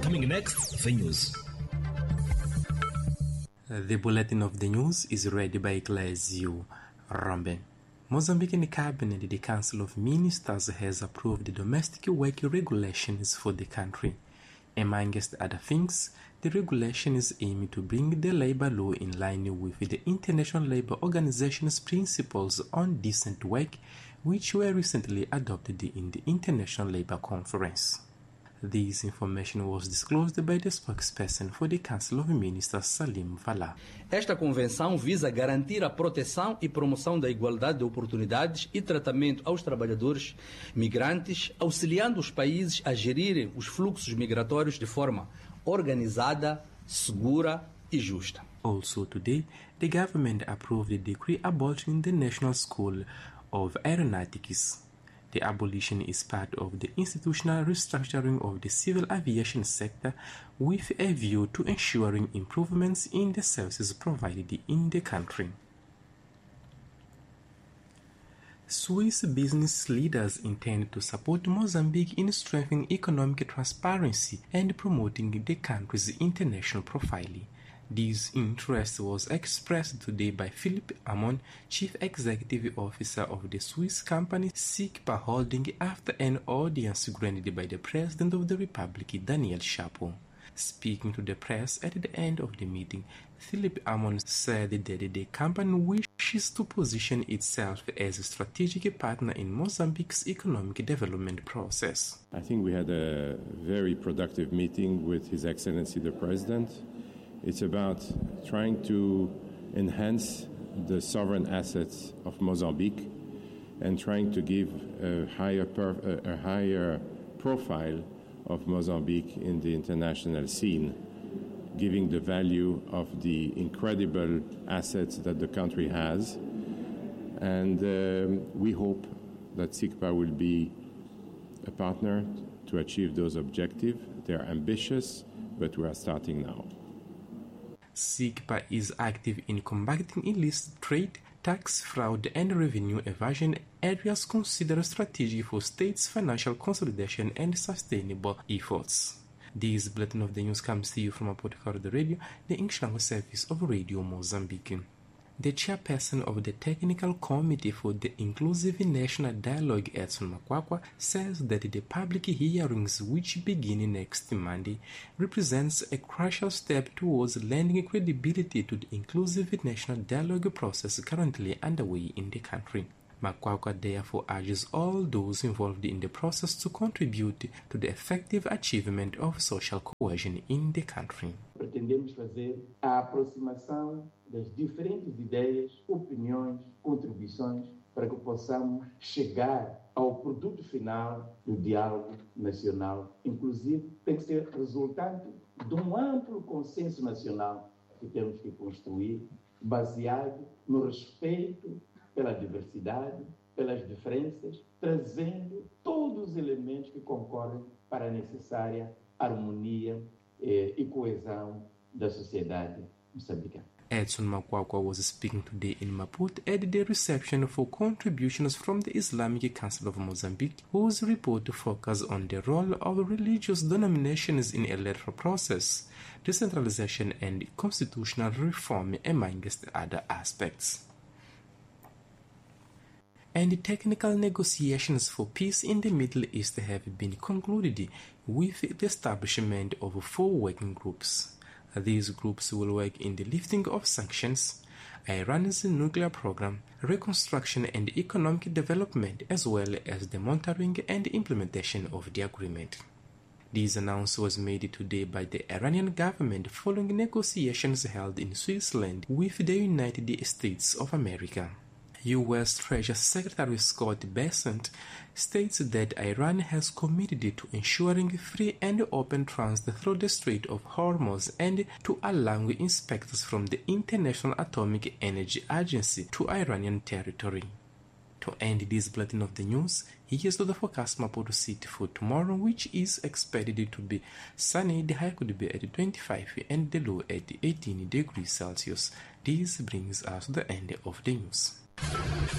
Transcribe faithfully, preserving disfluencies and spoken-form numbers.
Coming next, the news. The bulletin of the news is read by Clésio Romben. Mozambican Cabinet, the Council of Ministers, has approved the domestic work regulations for the country. Amongst other things, the regulations aim to bring the labor law in line with the International Labour Organization's principles on decent work, which were recently adopted in the International Labour Conference. This information was disclosed by the spokesperson for the Council of Ministers, Salim Vala. Esta convenção visa garantir a proteção e promoção da igualdade de oportunidades e tratamento aos trabalhadores migrantes, auxiliando os países a gerirem os fluxos migratórios de forma organizada, segura e justa. Also today, the government approved the decree abolishing the National School of Aeronautics. The abolition is part of the institutional restructuring of the civil aviation sector with a view to ensuring improvements in the services provided in the country. Swiss business leaders intend to support Mozambique in strengthening economic transparency and promoting the country's international profile. This interest was expressed today by Philippe Amon, Chief Executive Officer of the Swiss company SICPA Holding, after an audience granted by the President of the Republic, Daniel Chapo. Speaking to the press at the end of the meeting, Philippe Amon said that the company wishes to position itself as a strategic partner in Mozambique's economic development process. I think we had a very productive meeting with His Excellency the President. It's about trying to enhance the sovereign assets of Mozambique and trying to give a higher, per, a higher profile of Mozambique in the international scene, giving the value of the incredible assets that the country has. And um, we hope that SICPA will be a partner to achieve those objectives. They're ambitious, but we are starting now. SICPA is active in combating illicit trade, tax fraud, and revenue evasion, areas considered strategic for states' financial consolidation and sustainable efforts. This bulletin of the news comes to you from Apothecary Radio, the English language service of Radio Mozambique. The chairperson of the Technical Committee for the Inclusive National Dialogue, Edson Makwakwa, says that the public hearings, which begin next Monday, represents a crucial step towards lending credibility to the Inclusive National Dialogue process currently underway in the country. Makwakwa therefore urges all those involved in the process to contribute to the effective achievement of social cohesion in the country. Pretendemos fazer a aproximação das diferentes ideias, opiniões, contribuições para que possamos chegar ao produto final do diálogo nacional. Inclusive, tem que ser resultante de um amplo consenso nacional que temos que construir, baseado no respeito pela diversidade, pelas diferenças, trazendo todos os elementos que concorrem para a necessária harmonia eh, e coesão da sociedade moçambicana. Edson Makwakwa was speaking today in Maputo at the reception for contributions from the Islamic Council of Mozambique, whose report focused on the role of religious denominations in the electoral process, decentralization and constitutional reform, amongst other aspects. And the technical negotiations for peace in the Middle East have been concluded with the establishment of four working groups. These groups will work in the lifting of sanctions, Iran's nuclear program, reconstruction and economic development, as well as the monitoring and implementation of the agreement. This announcement was made today by the Iranian government following negotiations held in Switzerland with the United States of America. U S Treasury Secretary Scott Bessent states that Iran has committed to ensuring free and open transit through the Strait of Hormuz and to allowing inspectors from the International Atomic Energy Agency to Iranian territory. To end this bulletin of the news, here's to the forecast Maputo City for tomorrow, which is expected to be sunny. The high could be at twenty-five and the low at eighteen degrees Celsius. This brings us to the end of the news.